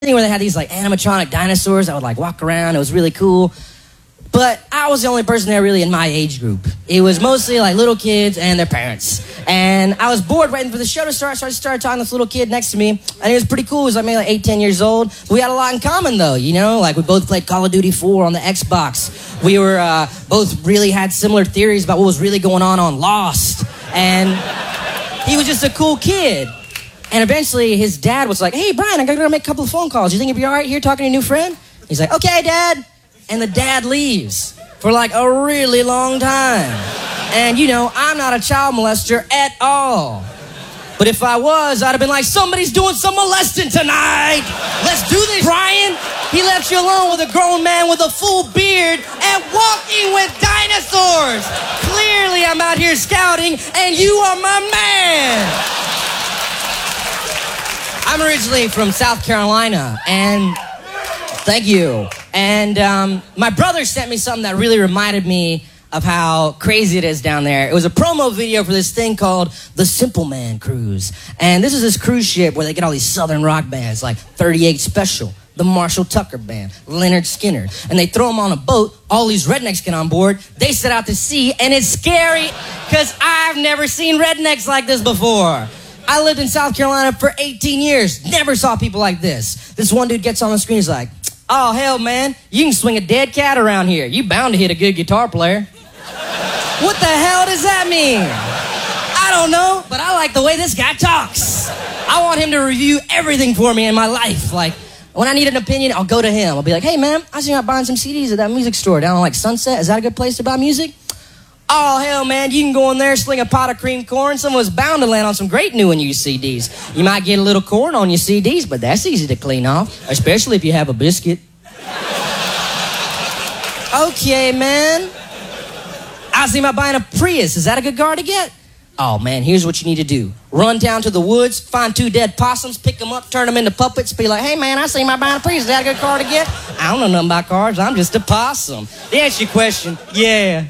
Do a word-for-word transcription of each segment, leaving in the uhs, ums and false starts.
where they had these like animatronic dinosaurs that would like walk around. It was really cool. But I was the only person there really in my age group. It was mostly like little kids and their parents. And I was bored waiting for the show to start, so I started talking to this little kid next to me. And he was pretty cool. He was like maybe like eight, ten years old. But we had a lot in common though, you know? Like we both played Call of Duty four on the Xbox. We were uh, both really had similar theories about what was really going on on Lost. And he was just a cool kid. And eventually his dad was like, hey, Brian, I gotta go make a couple of phone calls. You think you'd be all right here talking to your new friend? He's like, okay, Dad. And the dad leaves for like a really long time. And you know, I'm not a child molester at all. But if I was, I'd have been like, somebody's doing some molesting tonight. Let's do this, Brian. He left you alone with a grown man with a full beard and walking with dinosaurs. Clearly I'm out here scouting and you are my man. I'm originally from South Carolina, and thank you. And um, my brother sent me something that really reminded me of how crazy it is down there. It was a promo video for this thing called the Simple Man Cruise. And this is this cruise ship where they get all these southern rock bands like thirty-eight Special, the Marshall Tucker Band, Leonard Skinner. And they throw them on a boat. All these rednecks get on board. They set out to sea, and it's scary because I've never seen rednecks like this before. I lived in South Carolina for eighteen years. Never saw people like this. This one dude gets on the screen. He's like, oh, hell, man. You can swing a dead cat around here. You bound to hit a good guitar player. What the hell does that mean? I don't know, but I like the way this guy talks. I want him to review everything for me in my life. Like, when I need an opinion, I'll go to him. I'll be like, hey, man, I see you out buying some C Ds at that music store down on, like, Sunset. Is that a good place to buy music? Oh, hell, man, you can go in there, sling a pot of cream corn. Someone's bound to land on some great new and used C Ds. You might get a little corn on your C Ds, but that's easy to clean off, especially if you have a biscuit. Okay, man. I see about buying a Prius. Is that a good car to get? Oh, man, here's what you need to do. Run down to the woods, find two dead possums, pick them up, turn them into puppets, be like, hey, man, I see my buying a Prius. Is that a good car to get? I don't know nothing about cars. I'm just a possum. To answer your question, yeah.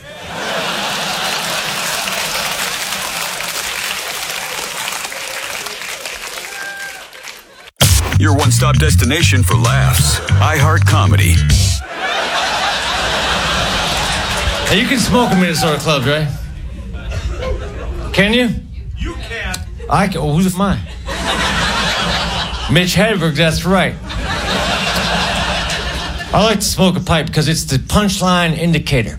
Your one-stop destination for laughs. iHeart Comedy. Hey, you can smoke in Minnesota clubs, right? Can you? You can. I can. Oh, who's mine? Mitch Hedberg, that's right. I like to smoke a pipe because it's the punchline indicator.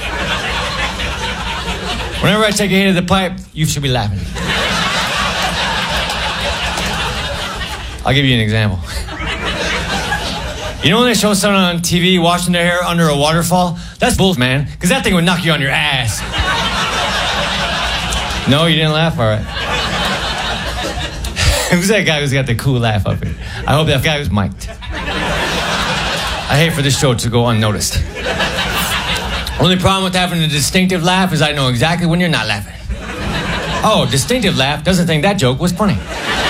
Whenever I take a hit of the pipe, you should be laughing. I'll give you an example. You know when they show someone on T V washing their hair under a waterfall? That's bull, man, because that thing would knock you on your ass. No, you didn't laugh? All right. Who's that guy who's got the cool laugh up here? I hope that guy was mic'd. I hate for this show to go unnoticed. Only problem with having a distinctive laugh is I know exactly when you're not laughing. Oh, distinctive laugh doesn't think that joke was funny.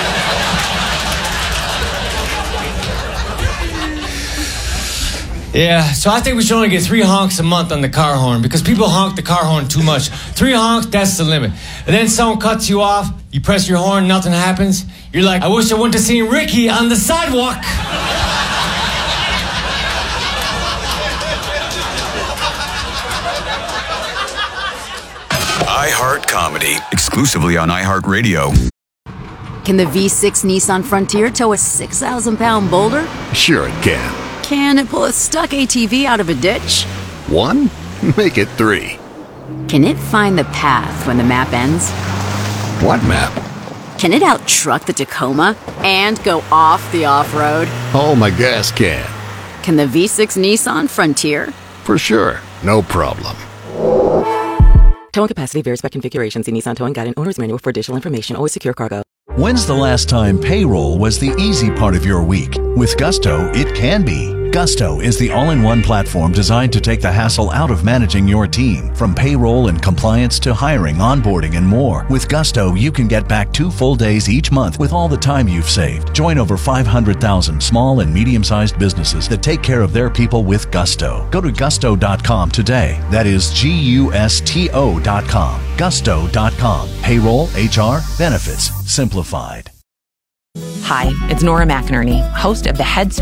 Yeah, so I think we should only get three honks a month on the car horn because people honk the car horn too much. Three honks, that's the limit. And then someone cuts you off, you press your horn, nothing happens. You're like, I wish I went to see Ricky on the sidewalk. iHeart Comedy, exclusively on iHeartRadio. Can the V six Nissan Frontier tow a six thousand pound boulder? Sure it can. Can it pull a stuck A T V out of a ditch? One? Make it three. Can it find the path when the map ends? What map? Can it out-truck the Tacoma and go off the off-road? Oh, my gas can. Can the V six Nissan Frontier? For sure. No problem. Towing capacity varies by configuration. See Nissan Towing Guide and Owner's Manual for additional information. Always secure cargo. When's the last time payroll was the easy part of your week? With Gusto, it can be. Gusto is the all-in-one platform designed to take the hassle out of managing your team. From payroll and compliance to hiring, onboarding, and more. With Gusto, you can get back two full days each month with all the time you've saved. Join over five hundred thousand small and medium-sized businesses that take care of their people with Gusto. Go to gusto dot com today. That is G U S T O dot com. gusto dot com. Payroll, H R, benefits, simplified. Hi, it's Nora McInerney, host of the Head Start